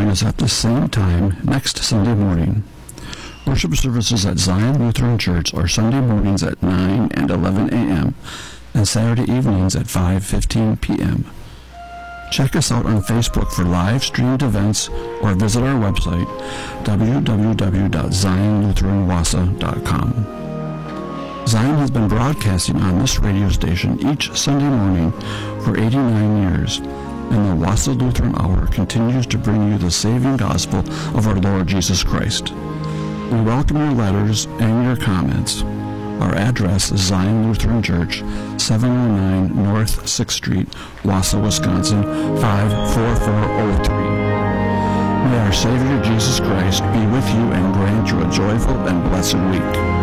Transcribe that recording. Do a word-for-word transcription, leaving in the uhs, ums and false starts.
join us at the same time next Sunday morning. Worship services at Zion Lutheran Church are Sunday mornings at nine and eleven a.m. and Saturday evenings at five fifteen p.m. Check us out on Facebook for live-streamed events or visit our website, w w w dot zion lutheran wassa dot com. Zion has been broadcasting on this radio station each Sunday morning for eighty-nine years, and the Wassa Lutheran Hour continues to bring you the saving gospel of our Lord Jesus Christ. We welcome your letters and your comments. Our address is Zion Lutheran Church, seven oh nine North sixth Street, Wassa, Wisconsin, five four four oh three. May our Savior Jesus Christ be with you and grant you a joyful and blessed week.